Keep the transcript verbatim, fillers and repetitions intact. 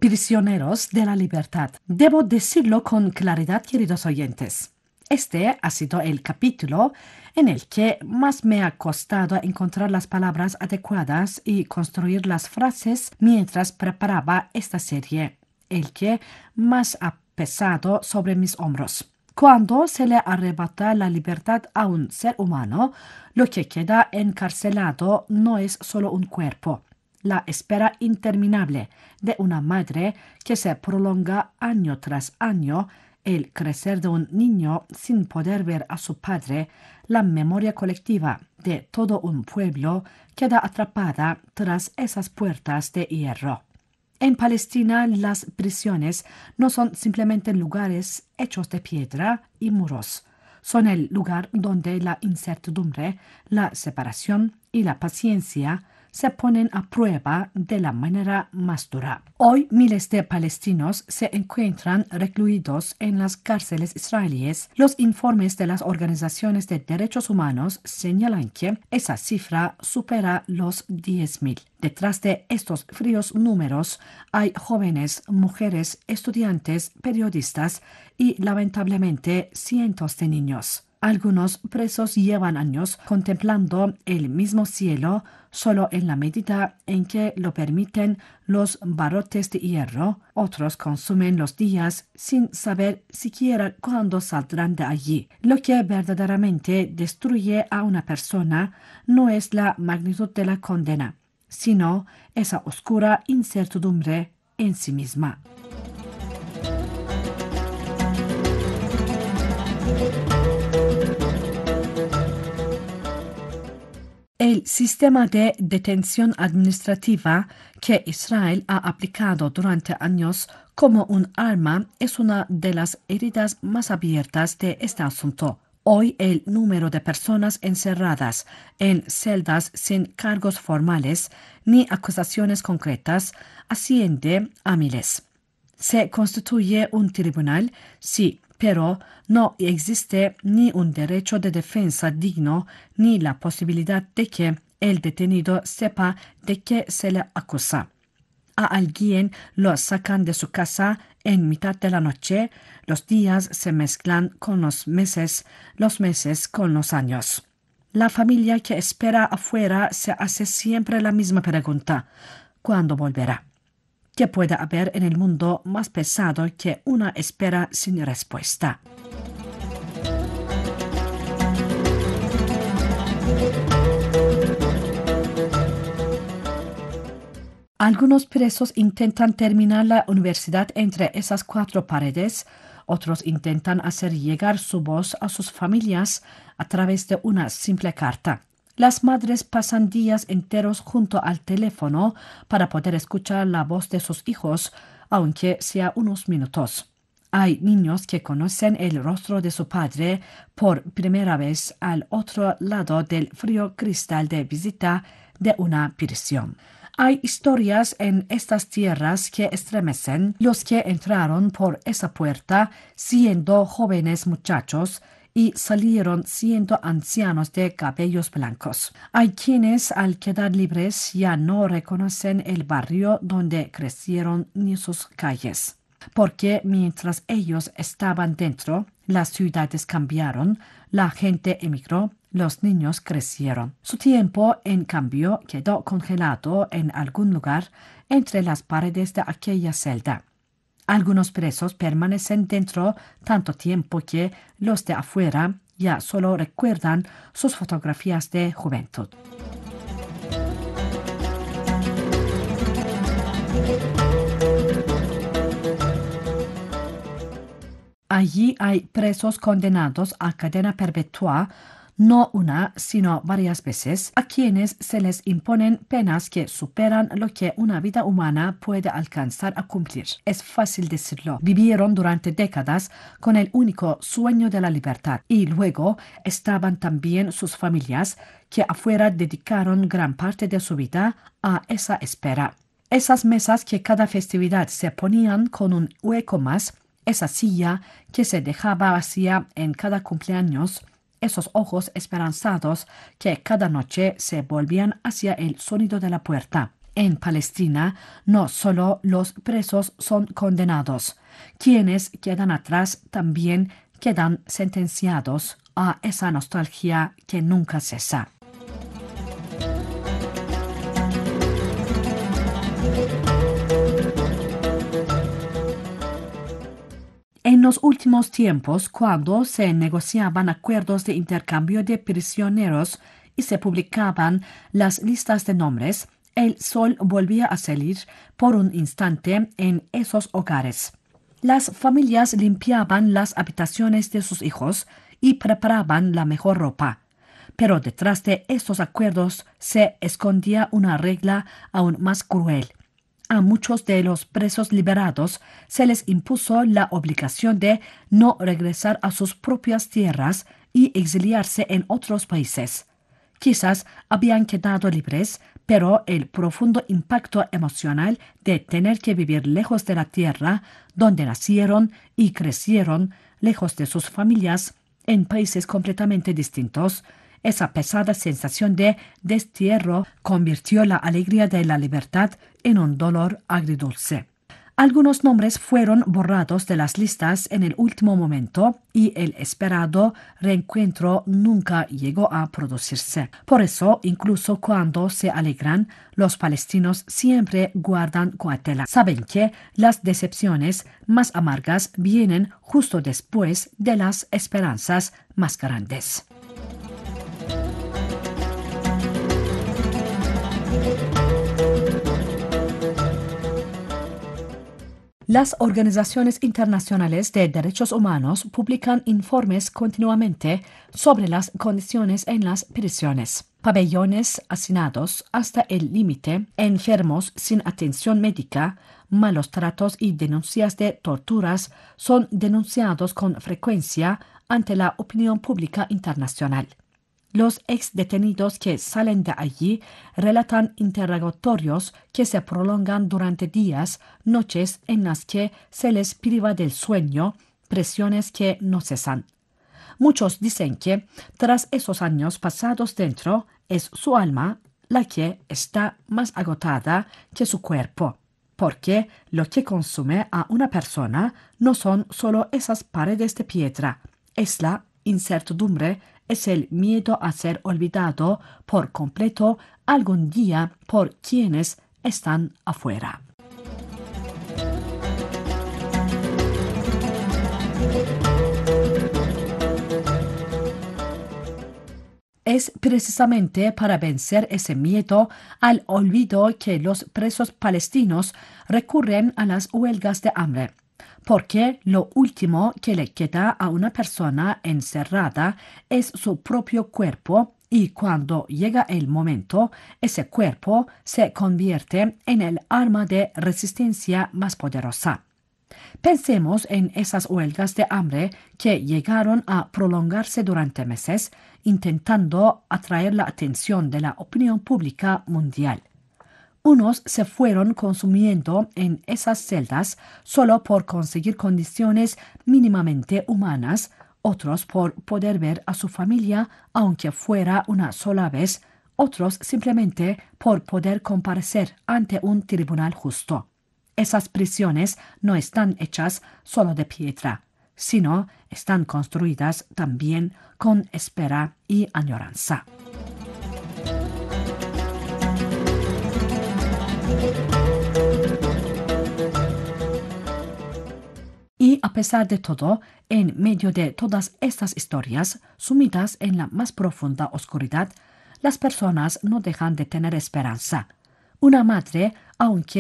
prisioneros de la libertad. Debo decirlo con claridad, queridos oyentes. Este ha sido el capítulo en el que más me ha costado encontrar las palabras adecuadas y construir las frases mientras preparaba esta serie, el que más ha pesado sobre mis hombros. Cuando se le arrebata la libertad a un ser humano, lo que queda encarcelado no es solo un cuerpo. La espera interminable de una madre que se prolonga año tras año, el crecer de un niño sin poder ver a su padre, la memoria colectiva de todo un pueblo queda atrapada tras esas puertas de hierro. En Palestina, las prisiones no son simplemente lugares hechos de piedra y muros. Son el lugar donde la incertidumbre, la separación y la paciencia se ponen a prueba de la manera más dura. Hoy miles de palestinos se encuentran recluidos en las cárceles israelíes. Los informes de las organizaciones de derechos humanos señalan que esa cifra supera los diez mil. Detrás de estos fríos números hay jóvenes, mujeres, estudiantes, periodistas y lamentablemente cientos de niños. Algunos presos llevan años contemplando el mismo cielo solo en la medida en que lo permiten los barrotes de hierro. Otros consumen los días sin saber siquiera cuándo saldrán de allí. Lo que verdaderamente destruye a una persona no es la magnitud de la condena, sino esa oscura incertidumbre en sí misma. El sistema de detención administrativa que Israel ha aplicado durante años como un arma es una de las heridas más abiertas de este asunto. Hoy el número de personas encerradas en celdas sin cargos formales ni acusaciones concretas asciende a miles. Se constituye un tribunal, sí, pero no existe ni un derecho de defensa digno ni la posibilidad de que el detenido sepa de qué se le acusa. A alguien lo sacan de su casa en mitad de la noche, los días se mezclan con los meses, los meses con los años. La familia que espera afuera se hace siempre la misma pregunta: ¿cuándo volverá? ¿Qué puede haber en el mundo más pesado que una espera sin respuesta? Algunos presos intentan terminar la universidad entre esas cuatro paredes, otros intentan hacer llegar su voz a sus familias a través de una simple carta. Las madres pasan días enteros junto al teléfono para poder escuchar la voz de sus hijos, aunque sea unos minutos. Hay niños que conocen el rostro de su padre por primera vez al otro lado del frío cristal de visita de una prisión. Hay historias en estas tierras que estremecen. Los que entraron por esa puerta siendo jóvenes muchachos y salieron siendo ancianos de cabellos blancos. Hay quienes al quedar libres ya no reconocen el barrio donde crecieron ni sus calles. Porque mientras ellos estaban dentro, las ciudades cambiaron, la gente emigró, los niños crecieron. Su tiempo, en cambio, quedó congelado en algún lugar entre las paredes de aquella celda. Algunos presos permanecen dentro tanto tiempo que los de afuera ya solo recuerdan sus fotografías de juventud. Allí hay presos condenados a cadena perpetua, no una, sino varias veces, a quienes se les imponen penas que superan lo que una vida humana puede alcanzar a cumplir. Es fácil decirlo. Vivieron durante décadas con el único sueño de la libertad y luego estaban también sus familias que afuera dedicaron gran parte de su vida a esa espera. Esas mesas que cada festividad se ponían con un hueco más, esa silla que se dejaba vacía en cada cumpleaños, esos ojos esperanzados que cada noche se volvían hacia el sonido de la puerta. En Palestina, no solo los presos son condenados, quienes quedan atrás también quedan sentenciados a esa nostalgia que nunca cesa. En los últimos tiempos, cuando se negociaban acuerdos de intercambio de prisioneros y se publicaban las listas de nombres, el sol volvía a salir por un instante en esos hogares. Las familias limpiaban las habitaciones de sus hijos y preparaban la mejor ropa. Pero detrás de estos acuerdos se escondía una regla aún más cruel. A muchos de los presos liberados se les impuso la obligación de no regresar a sus propias tierras y exiliarse en otros países. Quizás habían quedado libres, pero el profundo impacto emocional de tener que vivir lejos de la tierra donde nacieron y crecieron, lejos de sus familias, en países completamente distintos, esa pesada sensación de destierro convirtió la alegría de la libertad en un dolor agridulce. Algunos nombres fueron borrados de las listas en el último momento y el esperado reencuentro nunca llegó a producirse. Por eso, incluso cuando se alegran, los palestinos siempre guardan cautela. Saben que las decepciones más amargas vienen justo después de las esperanzas más grandes. Las organizaciones internacionales de derechos humanos publican informes continuamente sobre las condiciones en las prisiones. Pabellones hacinados hasta el límite, enfermos sin atención médica, malos tratos y denuncias de torturas son denunciados con frecuencia ante la opinión pública internacional. Los exdetenidos que salen de allí relatan interrogatorios que se prolongan durante días, noches en las que se les priva del sueño, presiones que no cesan. Muchos dicen que, tras esos años pasados dentro, es su alma la que está más agotada que su cuerpo, porque lo que consume a una persona no son solo esas paredes de piedra, es la incertidumbre, es el miedo a ser olvidado por completo algún día por quienes están afuera. Es precisamente para vencer ese miedo al olvido que los presos palestinos recurren a las huelgas de hambre. Porque lo último que le queda a una persona encerrada es su propio cuerpo y cuando llega el momento, ese cuerpo se convierte en el arma de resistencia más poderosa. Pensemos en esas huelgas de hambre que llegaron a prolongarse durante meses, intentando atraer la atención de la opinión pública mundial. Unos se fueron consumiendo en esas celdas solo por conseguir condiciones mínimamente humanas, otros por poder ver a su familia aunque fuera una sola vez, otros simplemente por poder comparecer ante un tribunal justo. Esas prisiones no están hechas solo de piedra, sino están construidas también con espera y añoranza. Y a pesar de todo, en medio de todas estas historias, sumidas en la más profunda oscuridad, las personas no dejan de tener esperanza. Una madre, aunque